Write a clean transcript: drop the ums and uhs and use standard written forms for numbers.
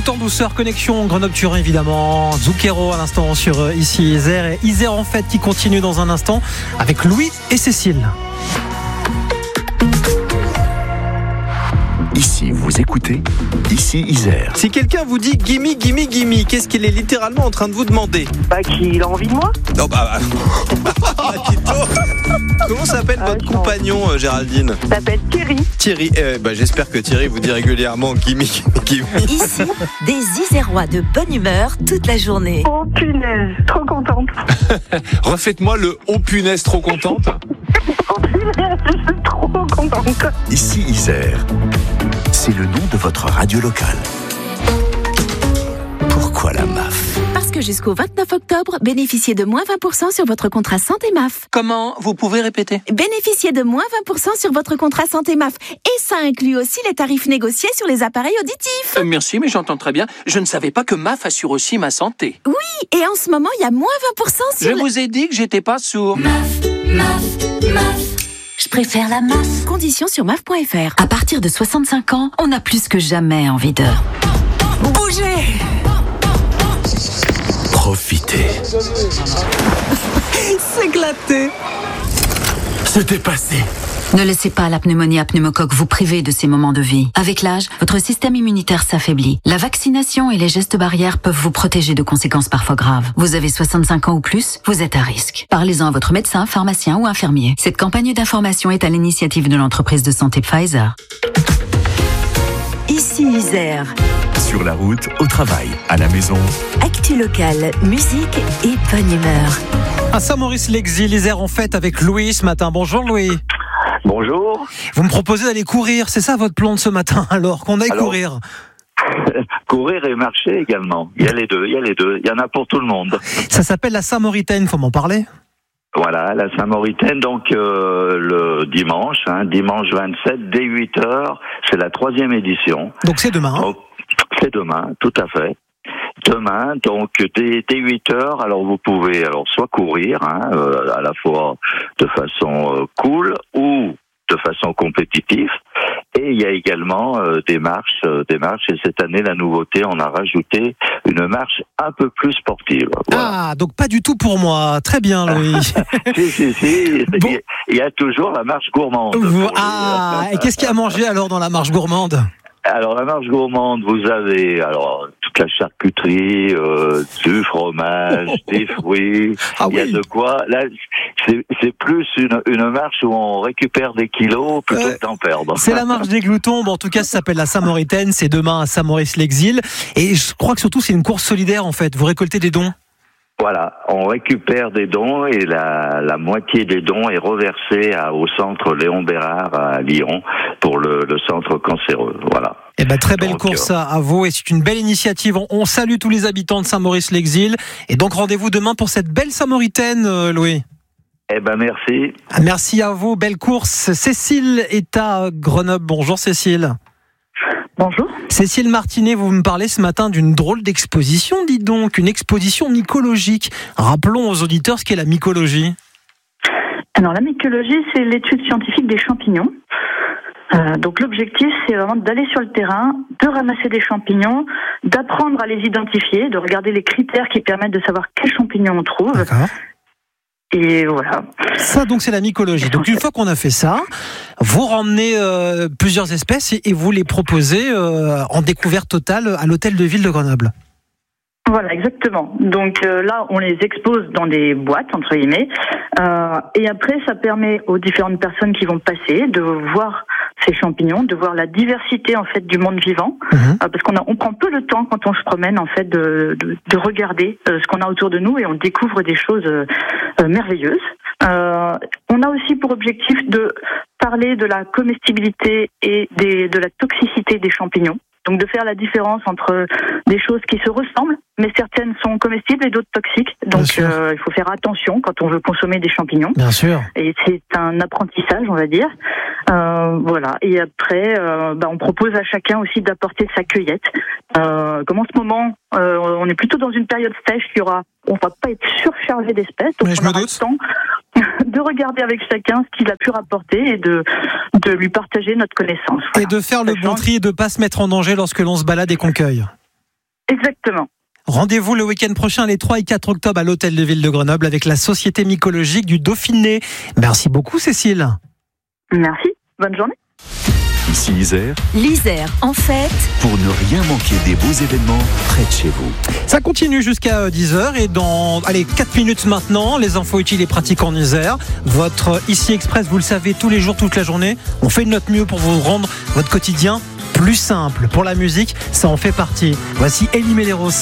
tout en douceur, connexion Grenoble-Turin évidemment. Zucchero à l'instant sur Ici Isère, et Isère en fête qui continue dans un instant avec Louis et Cécile. Ici, vous écoutez Ici Isère. Si quelqu'un vous dit gimme, gimme, gimme, qu'est-ce qu'il est littéralement en train de vous demander? Qu'il a envie de moi. Non, Comment s'appelle votre compagnon, Géraldine? Il s'appelle Thierry. Thierry. J'espère que Thierry vous dit régulièrement gimme, gimme, gimme. Ici, des Isérois de bonne humeur toute la journée. Oh punaise, trop contente. Refaites-moi le oh punaise trop contente. Oh punaise, je suis trop contente. Ici Isère. C'est le nom de votre radio locale. Pourquoi la MAF? Parce que jusqu'au 29 octobre, bénéficiez de moins 20% sur votre contrat santé MAF. Comment? Vous pouvez répéter? Bénéficiez de moins 20% sur votre contrat santé MAF. Et ça inclut aussi les tarifs négociés sur les appareils auditifs. Merci, mais j'entends très bien. Je ne savais pas que MAF assure aussi ma santé. Oui, et en ce moment, il y a moins 20% sur... Je vous ai dit que j'étais pas sourd. Je préfère la MAF. Conditions sur MAF.fr. À partir de 65 ans, on a plus que jamais envie de... bouger. Profitez. S'éclater. Se dépasser. Ne laissez pas la pneumonie à pneumocoque vous priver de ces moments de vie. Avec l'âge, votre système immunitaire s'affaiblit. La vaccination et les gestes barrières peuvent vous protéger de conséquences parfois graves. Vous avez 65 ans ou plus, vous êtes à risque. Parlez-en à votre médecin, pharmacien ou infirmier. Cette campagne d'information est à l'initiative de l'entreprise de santé Pfizer. Ici Isère. Sur la route, au travail, à la maison. Actu locale, musique et bonne humeur. À Saint-Maurice-l'Exil, Isère en fête avec Louis ce matin. Bonjour Louis. Bonjour. Vous me proposez d'aller courir, c'est ça votre plan de ce matin alors? Qu'on aille courir? Courir et marcher également. Il y a les deux. Il y en a pour tout le monde. Ça s'appelle la Saint-Mauritaine, faut m'en parler? Voilà, la Saint-Mauritaine, donc le dimanche 27, dès 8h, c'est la 3e édition. Donc c'est demain. Donc, c'est demain, tout à fait. Demain, donc dès 8h, alors vous pouvez soit courir, à la fois de façon cool ou de façon compétitive. Et il y a également des marches. Et cette année, la nouveauté, on a rajouté une marche un peu plus sportive. Voilà. Ah, donc pas du tout pour moi. Très bien, Louis. Si. Bon. Il y a toujours la marche gourmande. Et qu'est-ce qu'il y a à manger alors dans la marche gourmande? Alors, la marche gourmande, vous avez toute la charcuterie, du fromage, des fruits. Il y a de quoi. Là, c'est plus une marche où on récupère des kilos plutôt que d'en perdre. C'est la marche des gloutons. Bon, en tout cas, ça s'appelle la Saint-Mauritaine. C'est demain à Saint-Maurice-l'Exil. Et je crois que surtout, c'est une course solidaire, en fait. Vous récoltez des dons. Voilà, on récupère des dons et la moitié des dons est reversée au centre Léon Bérard à Lyon pour le centre cancéreux. Voilà. Très belle course à vous et c'est une belle initiative. On salue tous les habitants de Saint-Maurice-l'Exil et donc rendez-vous demain pour cette belle Saint-Mauritaine, Louis. Merci. Merci à vous, belle course. Cécile est à Grenoble. Bonjour Cécile. Bonjour. Cécile Martinet, vous me parlez ce matin d'une drôle d'exposition, dites donc, une exposition mycologique. Rappelons aux auditeurs ce qu'est la mycologie. Alors la mycologie, c'est l'étude scientifique des champignons. Donc l'objectif, c'est vraiment d'aller sur le terrain, de ramasser des champignons, d'apprendre à les identifier, de regarder les critères qui permettent de savoir quels champignons on trouve. D'accord. Et voilà. Ça, donc, c'est la mycologie. Donc, une fois qu'on a fait ça, vous ramenez plusieurs espèces et vous les proposez en découverte totale à l'hôtel de ville de Grenoble. Voilà, exactement. Donc là, on les expose dans des boîtes, entre guillemets. Et après, ça permet aux différentes personnes qui vont passer de voir ces champignons, de voir la diversité en fait du monde vivant, parce qu'on prend peu le temps quand on se promène en fait de regarder ce qu'on a autour de nous et on découvre des choses merveilleuses. On a aussi pour objectif de parler de la comestibilité et de la toxicité des champignons. Donc de faire la différence entre des choses qui se ressemblent, mais certaines sont comestibles et d'autres toxiques. Donc il faut faire attention quand on veut consommer des champignons. Bien sûr. Et c'est un apprentissage, on va dire. Voilà. Et après, on propose à chacun aussi d'apporter sa cueillette. Comme en ce moment, on est plutôt dans une période sèche, on va pas être surchargé d'espèces. Donc on aura le temps de regarder avec chacun ce qu'il a pu rapporter et de lui partager notre connaissance. Voilà. Et de faire le bon tri et de ne pas se mettre en danger lorsque l'on se balade et qu'on cueille. Exactement. Rendez-vous le week-end prochain, les 3 et 4 octobre, à l'Hôtel de Ville de Grenoble avec la Société mycologique du Dauphiné. Merci beaucoup, Cécile. Merci. Bonne journée. Ici Isère, L'Isère en fête. pour ne rien manquer des beaux événements près de chez vous. Ça continue jusqu'à 10h et dans 4 minutes maintenant, les infos utiles et pratiques en Isère. Votre Ici Express, vous le savez, tous les jours, toute la journée, on fait de notre mieux pour vous rendre votre quotidien plus simple. Pour la musique, ça en fait partie. Voici Elie Méléros.